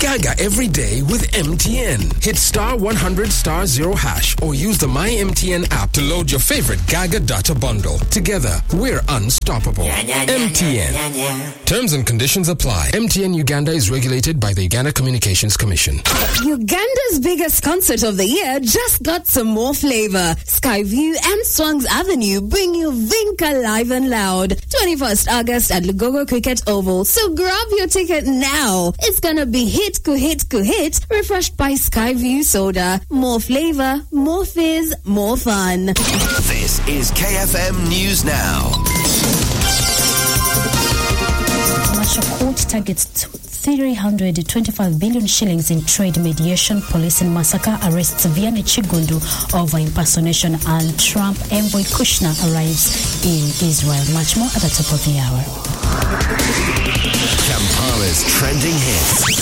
Gaga every day with MTN. Hit star 100 star 0 hash or use the My MTN app to load your favorite Gaga data bundle. Together, we're unstoppable. MTN. Terms and conditions apply. MTN Uganda is regulated by the Uganda Communications Commission. Uganda's biggest concert of the year just got some more flavor. Skyview and Swans Avenue bring you Vinca live and loud. 21st August at Lugogo Cricket Oval. So grab your ticket now. It's gonna be hit, refreshed by Skyview Soda. More flavor, more fizz, more fun. This is KFM News Now. Commercial Court targets 325 billion shillings in trade mediation. Police in massacre arrests Vianney Chigundu over impersonation, and Trump envoy Kushner arrives in Israel. Much more at the top of the hour. Kampala's trending hits.